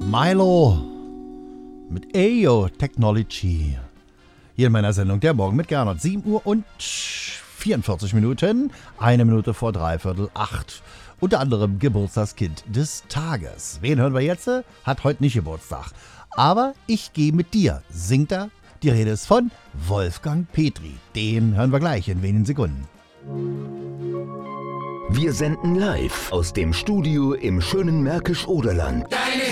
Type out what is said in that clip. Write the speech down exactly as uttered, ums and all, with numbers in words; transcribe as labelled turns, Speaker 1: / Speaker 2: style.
Speaker 1: Milo mit Ayo Technology. Hier in meiner Sendung Der Morgen mit Gernot. sieben Uhr und vierundvierzig Minuten, eine Minute vor dreiviertel acht. Unter anderem Geburtstagskind des Tages. Wen hören wir jetzt? Hat heute nicht Geburtstag. Aber ich gehe mit dir, singt er. Die Rede ist von Wolfgang Petri. Den hören wir gleich in wenigen Sekunden.
Speaker 2: Wir senden live aus dem Studio im schönen Märkisch-Oderland.
Speaker 3: Deine